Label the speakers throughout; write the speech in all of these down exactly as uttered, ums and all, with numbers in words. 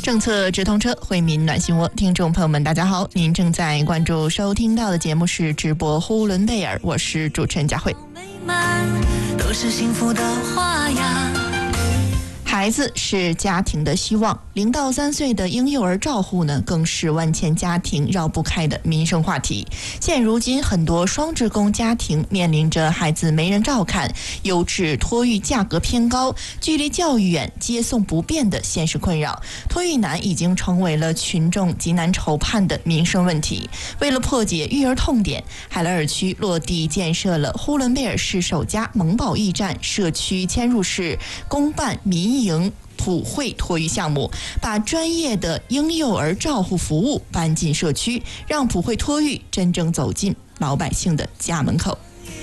Speaker 1: 政策直通车，惠民暖心窝，听众朋友们大家好，您正在关注收听到的节目是直播呼伦贝尔，我是主持人佳慧。
Speaker 2: 都是幸福的花呀。
Speaker 1: 孩子是家庭的希望，零到三岁的婴幼儿照护呢，更是万千家庭绕不开的民生话题。现如今，很多双职工家庭面临着孩子没人照看、优质托育价格偏高、距离较远、接送不便的现实困扰。托育难已经成为了群众极难筹盼的民生问题。为了破解育儿痛点，海莱尔区落地建设了呼伦贝尔市首家萌宝驿站社区嵌入式公办民营普惠托育项目，把专业的婴幼儿照护服务搬进社区，让普惠托育真正走进老百姓的家门口。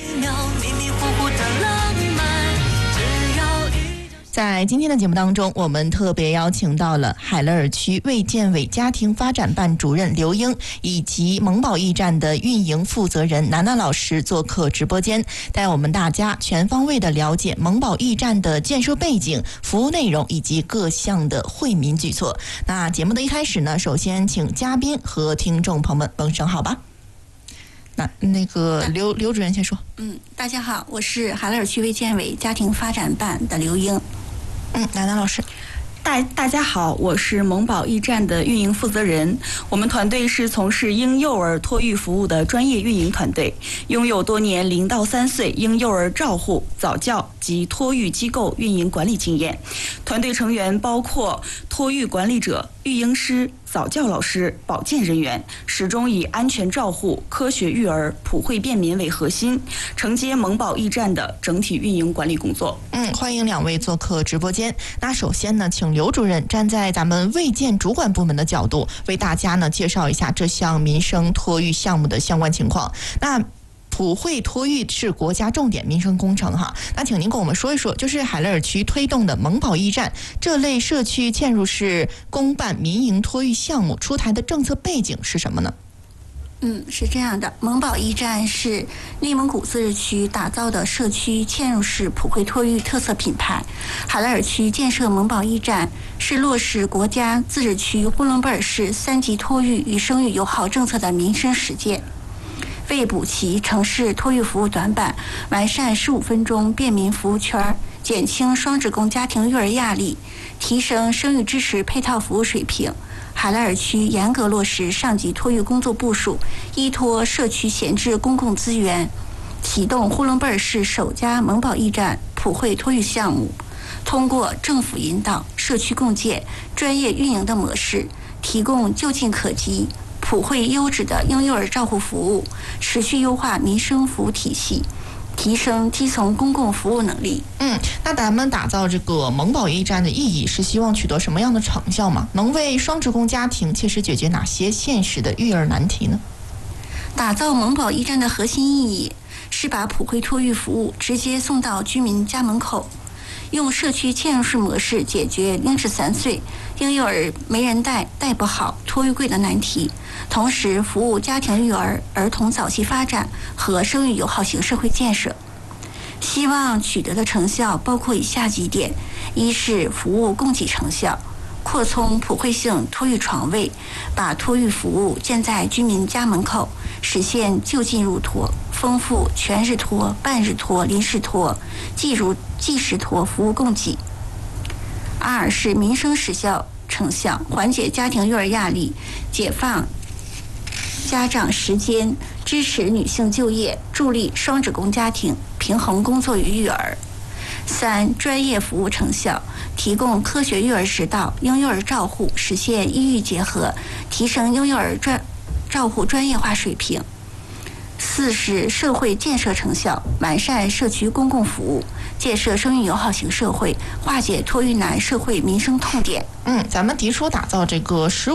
Speaker 1: 在今天的节目当中，我们特别邀请到了海莱尔区卫健委家庭发展办主任刘英，以及萌宝驿站的运营负责人楠楠老师做客直播间，带我们大家全方位的了解萌宝驿站的建设背景、服务内容以及各项的惠民举措。那节目的一开始呢，首先请嘉宾和听众朋友们问声好吧。那那个刘刘主任先说。
Speaker 3: 嗯，大家好，我是海莱尔区卫健委家庭发展办的刘英。
Speaker 1: 嗯，楠楠老师。
Speaker 4: 大大家好，我是萌宝驿站的运营负责人。我们团队是从事婴幼儿托育服务的专业运营团队，拥有多年零到三岁婴幼儿照护、早教及托育机构运营管理经验。团队成员包括托育管理者、育婴师、早教老师、保健人员，始终以安全照护、科学育儿、普惠便民为核心，承接萌宝驿站的整体运营管理工作。
Speaker 1: 嗯，欢迎两位做客直播间。那首先呢，请刘主任站在咱们卫健主管部门的角度，为大家呢介绍一下这项民生托育项目的相关情况。那普惠托育是国家重点民生工程哈，那请您跟我们说一说，就是海莱尔区推动的萌宝驿站这类社区嵌入式公办民营托育项目出台的政策背景是什么呢？
Speaker 3: 嗯，是这样的，萌宝驿站是内蒙古自治区打造的社区嵌入式普惠托育特色品牌。海莱尔区建设萌宝驿站是落实国家自治区呼伦贝尔市三级托育与生育友好政策的民生实践。为补齐城市托育服务短板，完善十五分钟便民服务圈，减轻双职工家庭育儿压力，提升生育支持配套服务水平，海莱尔区严格落实上级托育工作部署，依托社区闲置公共资源，启动呼伦贝尔市首家萌宝驿站普惠托育项目，通过政府引导、社区共建、专业运营的模式，提供就近可及、普惠优质的婴幼儿照护服务，持续优化民生服务体系，提升基层公共服务能力。
Speaker 1: 嗯，那咱们打造这个萌宝驿站的意义是希望取得什么样的成效吗？能为双职工家庭切实解决哪些现实的育儿难题呢？
Speaker 3: 打造萌宝驿站的核心意义是把普惠托育服务直接送到居民家门口，用社区嵌入式模式解决零至三岁婴幼儿没人带、带不好、托育贵的难题，同时服务家庭育儿、儿童早期发展和生育友好型社会建设。希望取得的成效包括以下几点：一是服务供给成效，扩充普惠性托育床位，把托育服务建在居民家门口，实现就近入托，丰富全日托、半日托、临时托、计如计时托服务供给。二是民生实效成效，缓解家庭育儿压力，解放家长时间，支持女性就业，助力双职工家庭平衡工作与育儿。三、专业服务成效，提供科学育儿指导、婴幼儿照护，实现医育结合，提升婴幼儿专照护专业化水平。四是社会建设成效，完善社区公共服务，建设生育友好型社会，化解托育难社会民生痛点。
Speaker 1: 嗯，咱们提出打造这个十